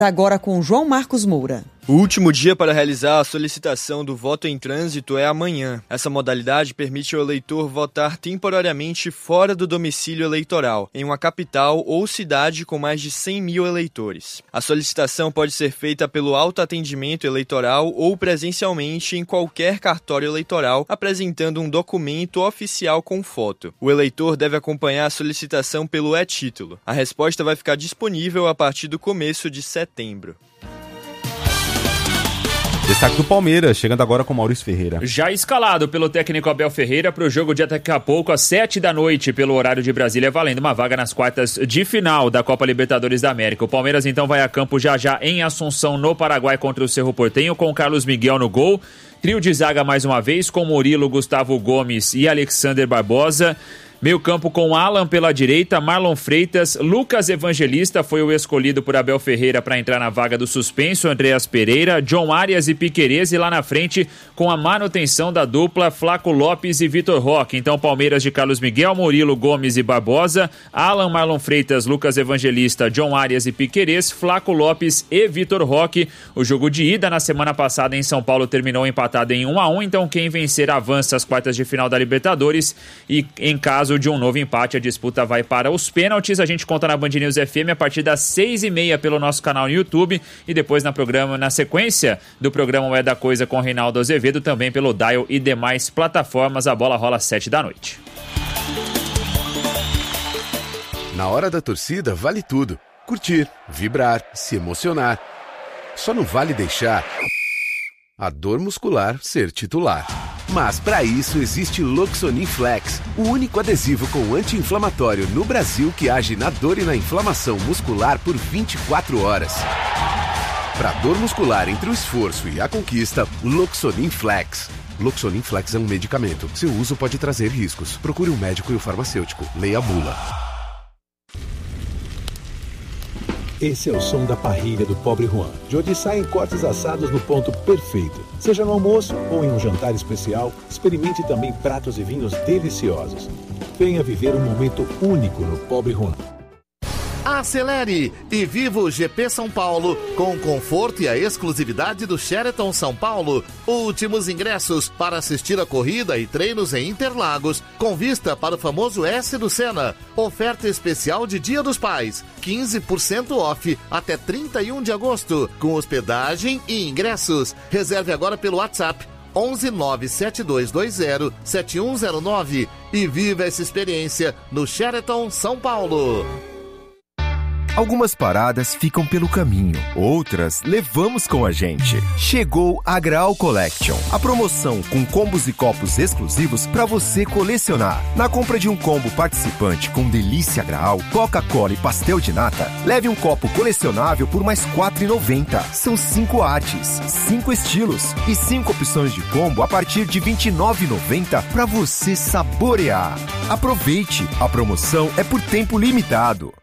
Agora com João Marcos Moura. O último dia para realizar a solicitação do voto em trânsito é amanhã. Essa modalidade permite ao eleitor votar temporariamente fora do domicílio eleitoral, em uma capital ou cidade com mais de 100 mil eleitores. A solicitação pode ser feita pelo autoatendimento eleitoral ou presencialmente em qualquer cartório eleitoral, apresentando um documento oficial com foto. O eleitor deve acompanhar a solicitação pelo e-título. A resposta vai ficar disponível a partir do começo de setembro. Destaque do Palmeiras, chegando agora com Maurício Ferreira. Já escalado pelo técnico Abel Ferreira para o jogo de daqui a pouco, às 7h, pelo horário de Brasília, valendo uma vaga nas quartas de final da Copa Libertadores da América. O Palmeiras então vai a campo já em Assunção, no Paraguai, contra o Cerro Porteño, com Carlos Miguel no gol. Trio de zaga mais uma vez, com Murilo, Gustavo Gomes e Alexander Barbosa. Meio campo com Alan pela direita, Marlon Freitas, Lucas Evangelista foi o escolhido por Abel Ferreira para entrar na vaga do suspenso, Andreas Pereira, John Arias e Piquerez, e lá na frente com a manutenção da dupla Flaco Lopes e Vitor Roque. Então Palmeiras de Carlos Miguel, Murilo, Gomes e Barbosa, Alan, Marlon Freitas, Lucas Evangelista, John Arias e Piquerez, Flaco Lopes e Vitor Roque. O jogo de ida na semana passada em São Paulo terminou empatado em 1-1, então quem vencer avança às quartas de final da Libertadores, e em caso de um novo empate, a disputa vai para os pênaltis. A gente conta na Band News FM a partir das 6h30 pelo nosso canal no YouTube, e depois na sequência do programa É da Coisa com Reinaldo Azevedo, também pelo Dial e demais plataformas. A bola rola às 7h. Na hora da torcida vale tudo: curtir, vibrar, se emocionar. Só não vale deixar a dor muscular ser titular. Mas para isso existe Loxonin Flex, o único adesivo com anti-inflamatório no Brasil que age na dor e na inflamação muscular por 24 horas. Para dor muscular entre o esforço e a conquista, Loxonin Flex. Loxonin Flex é um medicamento. Seu uso pode trazer riscos. Procure um médico e o farmacêutico. Leia a bula. Esse é o som da parrilha do Pobre Juan, de onde saem cortes assados no ponto perfeito. Seja no almoço ou em um jantar especial, experimente também pratos e vinhos deliciosos. Venha viver um momento único no Pobre Juan. Acelere e viva o GP São Paulo com o conforto e a exclusividade do Sheraton São Paulo. Últimos ingressos para assistir a corrida e treinos em Interlagos, com vista para o famoso S do Senna. Oferta especial de Dia dos Pais, 15% off até 31 de agosto, com hospedagem e ingressos. Reserve agora pelo WhatsApp 11972207109 e viva essa experiência no Sheraton São Paulo. Algumas paradas ficam pelo caminho, outras levamos com a gente. Chegou a Graal Collection, a promoção com combos e copos exclusivos para você colecionar. Na compra de um combo participante com delícia Graal, Coca-Cola e pastel de nata, leve um copo colecionável por mais R$ 4,90. São 5 artes, 5 estilos e 5 opções de combo a partir de R$ 29,90 para você saborear. Aproveite, a promoção é por tempo limitado.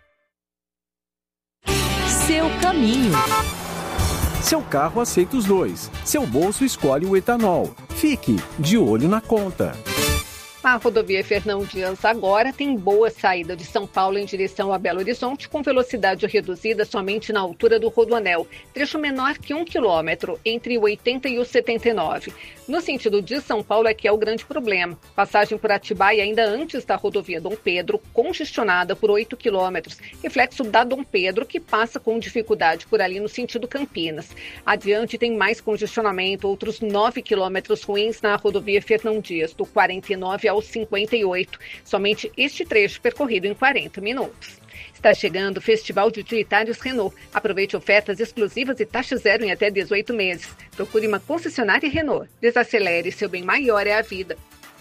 Seu caminho. Seu carro aceita os dois. Seu bolso escolhe o etanol. Fique de olho na conta. A rodovia Fernão Dias agora tem boa saída de São Paulo em direção a Belo Horizonte, com velocidade reduzida somente na altura do Rodoanel, trecho menor que 1 quilômetro, entre o 80 e o 79. No sentido de São Paulo é que é o grande problema. Passagem por Atibaia ainda antes da rodovia Dom Pedro, congestionada por 8 quilômetros, reflexo da Dom Pedro, que passa com dificuldade por ali no sentido Campinas. Adiante tem mais congestionamento, outros 9 quilômetros ruins na rodovia Fernão Dias, do 49 ao 58. Somente este trecho percorrido em 40 minutos. Está chegando o Festival de Utilitários Renault. Aproveite ofertas exclusivas e taxa zero em até 18 meses. Procure uma concessionária Renault. Desacelere, seu bem maior é a vida.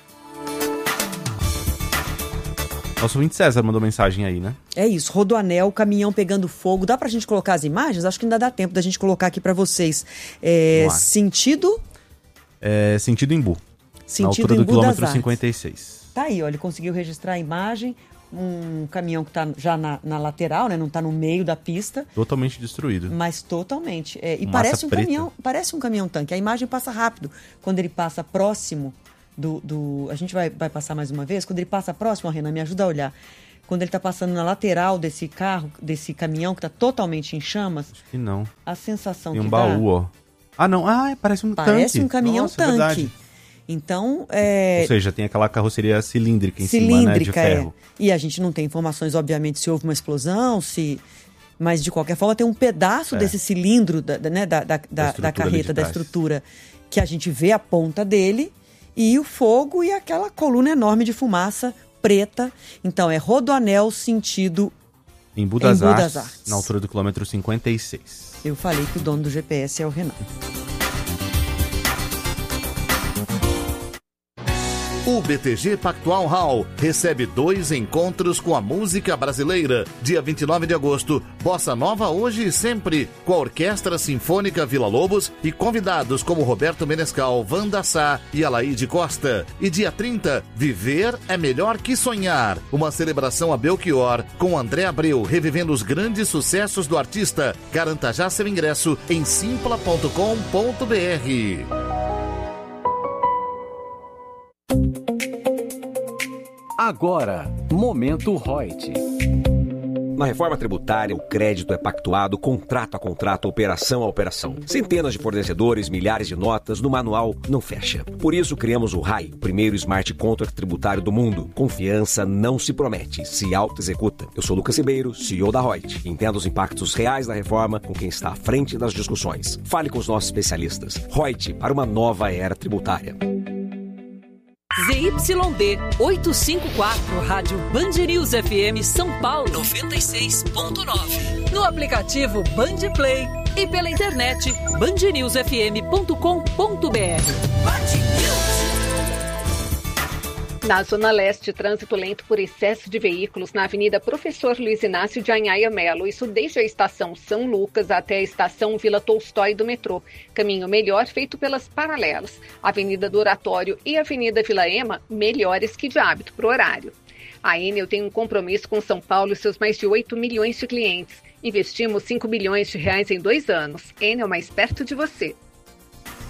Nosso ouvinte César mandou mensagem aí, né? É isso, Rodoanel, caminhão pegando fogo. Dá pra gente colocar as imagens? Acho que ainda dá tempo da gente colocar aqui pra vocês. Sentido? Sentido Embu. Sentido na altura do Embu quilômetro das 56. Tá aí, ó, ele conseguiu registrar a imagem. Um caminhão que está já na lateral, né? Não está no meio da pista. Totalmente destruído. Mas totalmente. E parece um caminhão, parece um caminhão-tanque. A imagem passa rápido. Quando ele passa próximo a gente vai passar mais uma vez. Quando ele passa próximo, Renan, me ajuda a olhar. quando ele está passando na lateral desse carro, desse caminhão que está totalmente em chamas? Acho que não. A sensação Tem que um baú, ó. Ah, não. parece um tanque. Parece um caminhão-tanque. Verdade. Então, Ou seja, tem aquela carroceria cilíndrica em cima, né, de ferro. E a gente não tem informações, obviamente, se houve uma explosão, mas de qualquer forma tem um pedaço desse cilindro da carreta, da estrutura, que a gente vê a ponta dele, e o fogo e aquela coluna enorme de fumaça preta. Então, é Rodoanel sentido em Budas Artes, na altura do quilômetro 56. Eu falei que o dono do GPS é o Renan. O BTG Pactual Hall recebe 2 encontros com a música brasileira. Dia 29 de agosto, Bossa Nova Hoje e Sempre, com a Orquestra Sinfônica Vila Lobos e convidados como Roberto Menescal, Wanda Sá e Alaide Costa. E dia 30, Viver é Melhor que Sonhar, uma celebração a Belchior, com André Abreu revivendo os grandes sucessos do artista. Garanta já seu ingresso em simpla.com.br. Agora, Momento Reut. Na reforma tributária, o crédito é pactuado contrato a contrato, operação a operação. Centenas de fornecedores, milhares de notas, no manual não fecha. Por isso, criamos o RAI, o primeiro smart contract tributário do mundo. Confiança não se promete, se auto-executa. Eu sou Lucas Ribeiro, CEO da Reut. Entenda os impactos reais da reforma com quem está à frente das discussões. Fale com os nossos especialistas. Reut, para uma nova era tributária. ZYD 854, Rádio Band News FM São Paulo 96.9. No aplicativo Band Play e pela internet bandnewsfm.com.br. Na Zona Leste, trânsito lento por excesso de veículos na Avenida Professor Luiz Inácio de Anhaia Melo. Isso desde a estação São Lucas até a estação Vila Tolstói do metrô. Caminho melhor feito pelas paralelas. Avenida do Oratório e Avenida Vila Ema, melhores que de hábito pro horário. A Enel tem um compromisso com São Paulo e seus mais de 8 milhões de clientes. Investimos 5 bilhões de reais em 2 anos. Enel mais perto de você.